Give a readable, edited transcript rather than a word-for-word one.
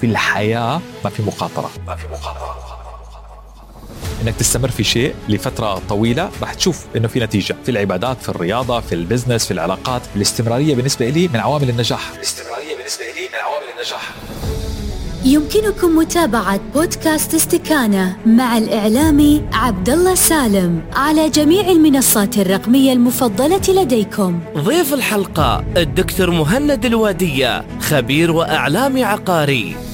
في الحياة ما في مقاطرة. إنك تستمر في شيء لفترة طويلة راح تشوف إنه في نتيجة في العبادات، في الرياضة، في البزنس، في العلاقات. الاستمرارية بالنسبة لي من عوامل النجاح. يمكنكم متابعة بودكاست استكانة مع الإعلامي عبدالله سالم على جميع المنصات الرقمية المفضلة لديكم. ضيف الحلقة الدكتور مهند الوادية، خبير وإعلامي عقاري.